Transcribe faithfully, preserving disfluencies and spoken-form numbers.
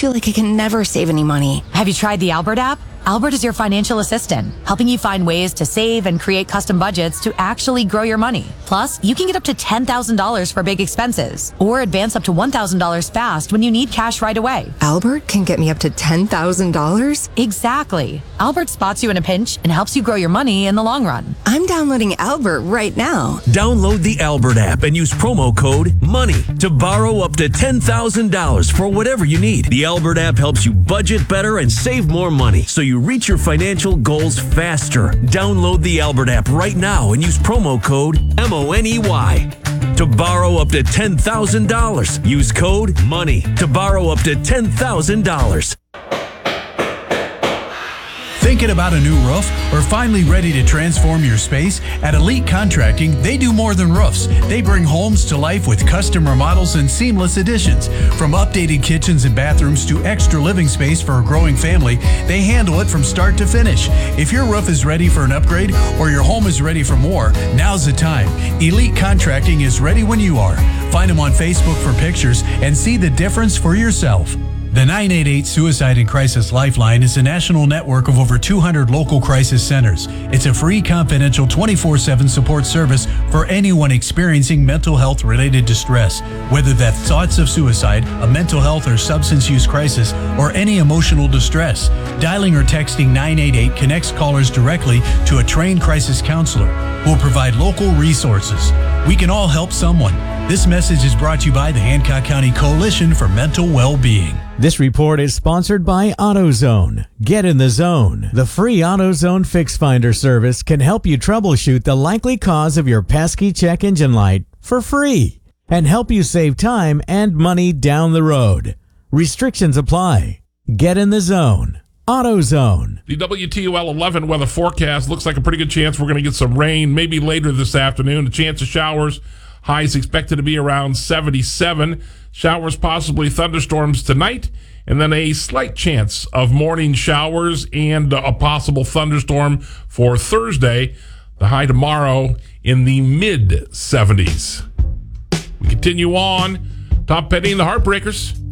feel like I can never save any money. Have you tried the Albert app? Albert is your financial assistant, helping you find ways to save and create custom budgets to actually grow your money. Plus, you can get up to ten thousand dollars for big expenses, or advance up to one thousand dollars fast when you need cash right away. Albert can get me up to ten thousand dollars? Exactly. Albert spots you in a pinch and helps you grow your money in the long run. I'm downloading Albert right now. Download the Albert app and use promo code MONEY to borrow up to ten thousand dollars for whatever you need. The Albert app helps you budget better and save more money, so you reach your financial goals faster. Download the Albert app right now and use promo code M O N E Y to borrow up to ten thousand dollars. Use code MONEY to borrow up to ten thousand dollars. Thinking about a new roof or finally ready to transform your space? At Elite Contracting, they do more than roofs. They bring homes to life with custom remodels and seamless additions. From updated kitchens and bathrooms to extra living space for a growing family, they handle it from start to finish. If your roof is ready for an upgrade or your home is ready for more, now's the time. Elite Contracting is ready when you are. Find them on Facebook for pictures and see the difference for yourself. The nine eight eight Suicide and Crisis Lifeline is a national network of over two hundred local crisis centers. It's a free, confidential, twenty-four seven support service for anyone experiencing mental health-related distress, whether that's thoughts of suicide, a mental health or substance use crisis, or any emotional distress. Dialing or texting nine eight eight connects callers directly to a trained crisis counselor who will provide local resources. We can all help someone. This message is brought to you by the Hancock County Coalition for Mental Well-Being. This report is sponsored by AutoZone. Get in the zone. The free AutoZone Fix Finder service can help you troubleshoot the likely cause of your pesky check engine light for free and help you save time and money down the road. Restrictions apply. Get in the zone. AutoZone. The W T O L eleven weather forecast looks like a pretty good chance we're going to get some rain maybe later this afternoon. A chance of showers. Highs expected to be around seventy-seven. Showers, possibly thunderstorms tonight, and then a slight chance of morning showers and a possible thunderstorm for Thursday. The high tomorrow in the mid seventies. We continue on. Tom Petty and the Heartbreakers.